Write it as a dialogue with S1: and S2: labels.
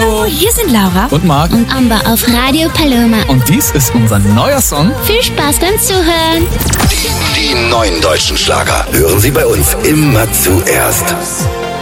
S1: Hallo, hier sind Laura
S2: und Marc
S3: und Amber auf Radio Paloma.
S2: Und dies ist unser neuer Song.
S3: Viel Spaß beim Zuhören.
S4: Die neuen deutschen Schlager hören Sie bei uns immer zuerst.